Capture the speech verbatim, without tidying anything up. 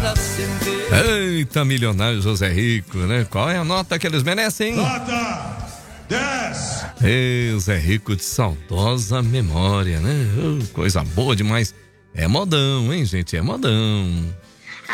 Eita, milionário José Rico, né? Qual é a nota que eles merecem? Nota dez. Ei, Zé Rico de saudosa memória, né? Oh, coisa boa demais. É modão, hein, gente? É modão.